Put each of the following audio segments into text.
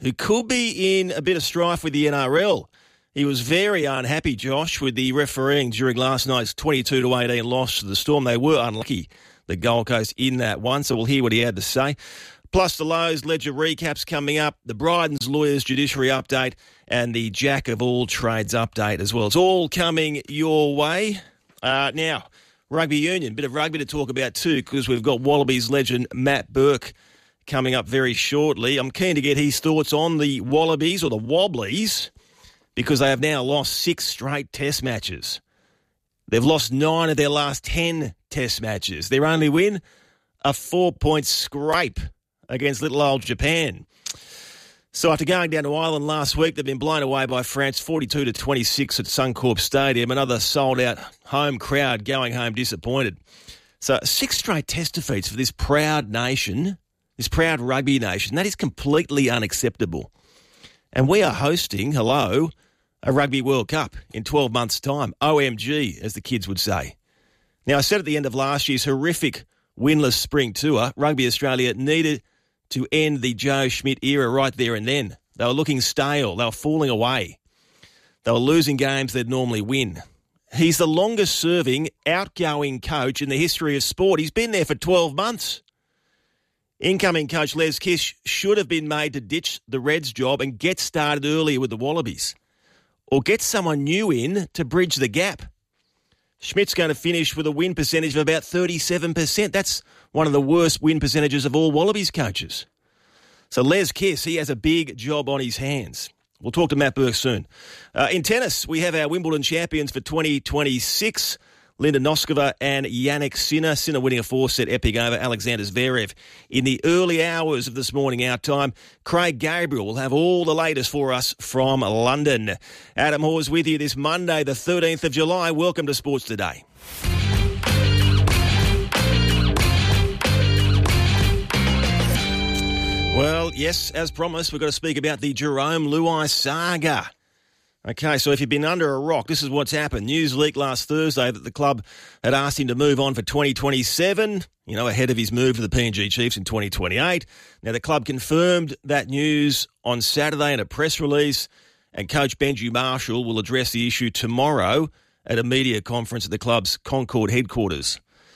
who could be in a bit of strife with the NRL. He was very unhappy, Josh, with the refereeing during last night's 22-18 loss to the Storm. They were unlucky, the Gold Coast, in that one, so we'll hear what he had to say. Plus the Lowe's Ledger recaps coming up, the Bryden's Lawyers Judiciary update, and the Jack of all trades update as well. It's all coming your way. Now, rugby union, bit of rugby to talk about too, because we've got Wallabies legend Matt Burke coming up very shortly. I'm keen to get his thoughts on the Wallabies, or the Wobblies, because they have now lost 6 straight test matches. They've lost 9 of their last 10 test matches. Their only win, a 4-point scrape against little old Japan. So after going down to Ireland last week, they've been blown away by France 42-26 at Suncorp Stadium. Another sold-out home crowd going home disappointed. So 6 straight test defeats for this proud nation, this proud rugby nation. That is completely unacceptable. And we are hosting, a Rugby World Cup in 12 months' time. OMG, as the kids would say. Now, I said at the end of last year's horrific winless spring tour, Rugby Australia needed to end the Joe Schmidt era right there and then. They were looking stale. They were falling away. They were losing games they'd normally win. He's the longest-serving, outgoing coach in the history of sport. He's been there for 12 months. Incoming coach Les Kish should have been made to ditch the Reds job and get started earlier with the Wallabies, or get someone new in to bridge the gap. Schmidt's going to finish with a win percentage of about 37%. That's one of the worst win percentages of all Wallabies coaches. So Les Kiss, he has a big job on his hands. We'll talk to Matt Burke soon. In tennis, we have our Wimbledon champions for 2026, Linda Noskova and Yannick Sinner. Sinner winning a 4-set epic over Alexander Zverev. In the early hours of this morning, our time, Craig Gabriel will have all the latest for us from London. Adam Hawes with you this Monday, the 13th of July. Welcome to Sports Today. Well, yes, as promised, we've got to speak about the Jarome Luai saga. Okay, so if you've been under a rock, this is what's happened. News leaked last Thursday that the club had asked him to move on for 2027, ahead of his move to the PNG Chiefs in 2028. Now, the club confirmed that news on Saturday in a press release, and coach Benji Marshall will address the issue tomorrow at a media conference at the club's Concord headquarters.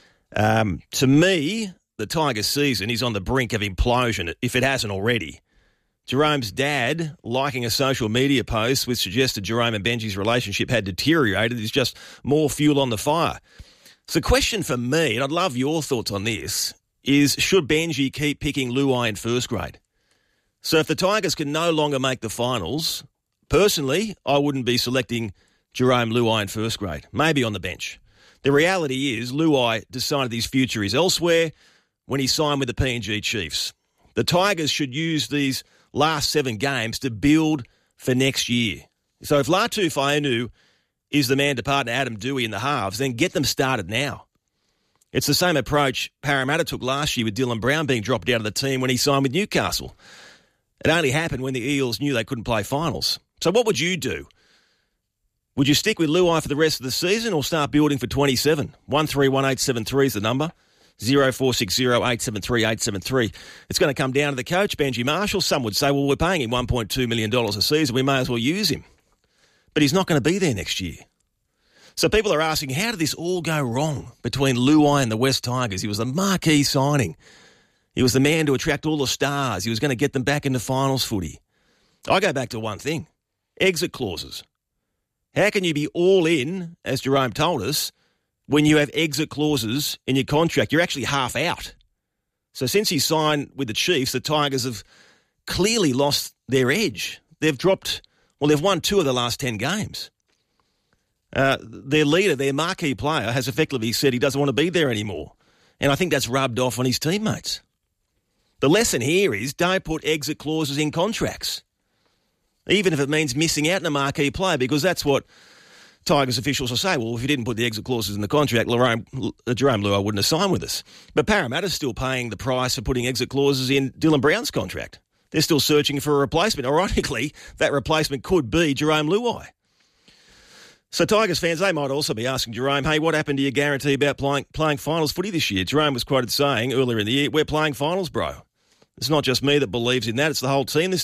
To me, the Tigers season is on the brink of implosion, if it hasn't already. Jerome's dad, liking a social media post which suggested Jerome and Benji's relationship had deteriorated, is just more fuel on the fire. So the question for me, and I'd love your thoughts on this, is should Benji keep picking Luai in first grade? So if the Tigers can no longer make the finals, personally, I wouldn't be selecting Jarome Luai in first grade, maybe on the bench. The reality is Luai decided his future is elsewhere when he signed with the PNG Chiefs. The Tigers should use these last 7 games to build for next year. So if Latu Fainu is the man to partner Adam Dewey in the halves, then get them started now. It's the same approach Parramatta took last year with Dylan Brown being dropped out of the team when he signed with Newcastle. It only happened when the Eels knew they couldn't play finals. So what would you do? Would you stick with Luai for the rest of the season or start building for 27? 131873 is the number. 0460 873 873. It's going to come down to the coach, Benji Marshall. Some would say, well, we're paying him $1.2 million a season. We may as well use him. But he's not going to be there next year. So people are asking, how did this all go wrong between Luai and the West Tigers? He was the marquee signing. He was the man to attract all the stars. He was going to get them back into finals footy. I go back to one thing, exit clauses. How can you be all in, as Jerome told us, when you have exit clauses in your contract? You're actually half out. So since he signed with the Chiefs, the Tigers have clearly lost their edge. They've won 2 of the last 10 games. Their leader, their marquee player, has effectively said he doesn't want to be there anymore. And I think that's rubbed off on his teammates. The lesson here is don't put exit clauses in contracts, even if it means missing out on a marquee player, because that's what Tigers officials will say. Well, if you didn't put the exit clauses in the contract, Jarome Luai wouldn't have signed with us. But Parramatta's still paying the price for putting exit clauses in Dylan Brown's contract. They're still searching for a replacement. Ironically, that replacement could be Jarome Luai. So Tigers fans, they might also be asking Jerome, hey, what happened to your guarantee about playing finals footy this year? Jerome was quoted saying earlier in the year, we're playing finals, bro. It's not just me that believes in that. It's the whole team this